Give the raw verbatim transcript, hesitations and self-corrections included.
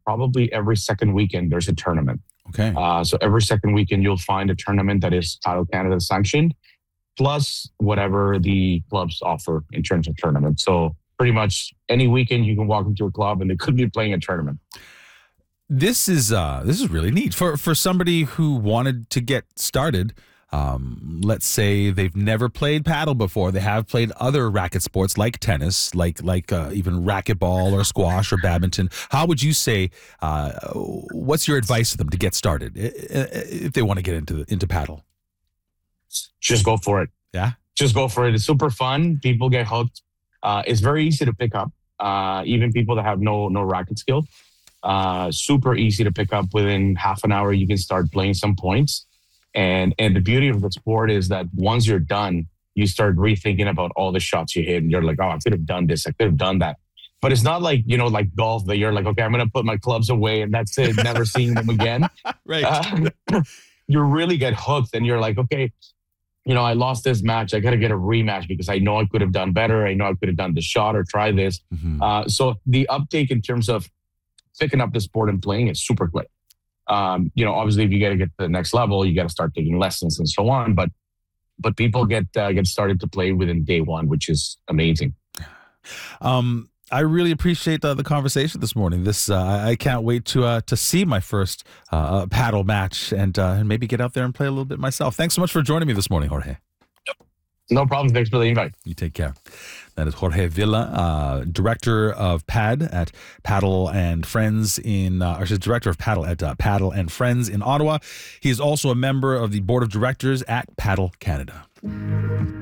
probably every second weekend there's a tournament. Okay. Uh, so every second weekend you'll find a tournament that is Paddle Canada sanctioned, plus whatever the clubs offer in terms of tournaments. So pretty much any weekend you can walk into a club and they could be playing a tournament. This is uh, this is really neat for for somebody who wanted to get started. Um, let's say they've never played paddle before. They have played other racket sports like tennis, like like uh, even racquetball or squash or badminton. How would you say? Uh, what's your advice to them to get started if they want to get into into paddle? Just go for it. Yeah, just go for it. It's super fun. People get hooked. Uh, it's very easy to pick up. Uh, even people that have no no racket skill, uh, super easy to pick up. Within half an hour, you can start playing some points. And and the beauty of the sport is that once you're done, you start rethinking about all the shots you hit. And you're like, oh, I could have done this. I could have done that. But it's not like, you know, like golf that you're like, okay, I'm going to put my clubs away and that's it. Never seeing them again. Right. Uh, you really get hooked and you're like, okay, you know, I lost this match. I got to get a rematch because I know I could have done better. I know I could have done the shot or try this. Mm-hmm. Uh, so the uptake in terms of picking up the sport and playing is super quick. Um, you know, obviously, if you got to get to the next level, you got to start taking lessons and so on. But but people get uh, get started to play within day one, which is amazing. Um, I really appreciate uh, the conversation this morning. This uh, I can't wait to uh, to see my first uh, paddle match and uh, and maybe get out there and play a little bit myself. Thanks so much for joining me this morning, Jorge. No problem. Thanks for the invite. You take care. That is Jorge Villa, uh, director of P A D at Paddle and Friends in, uh, or she's director of Paddle at uh, Paddle and Friends in Ottawa. He is also a member of the board of directors at Paddle Canada.